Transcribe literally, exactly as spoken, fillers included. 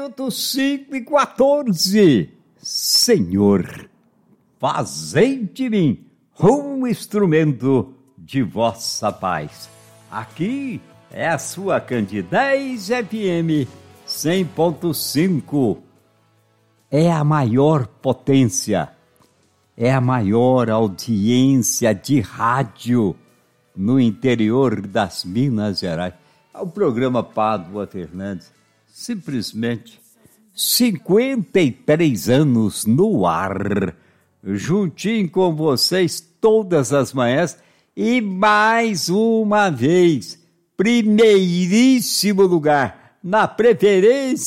momento cinco e quatorze. Senhor, fazei de mim um instrumento de vossa paz. Aqui é a sua Candidez F M cem ponto cinco. É a maior potência, é a maior audiência de rádio no interior das Minas Gerais. O programa Pádua Fernandes, simplesmente cinquenta e três anos no ar, juntinho com vocês todas as manhãs e mais uma vez, primeiríssimo lugar, na preferência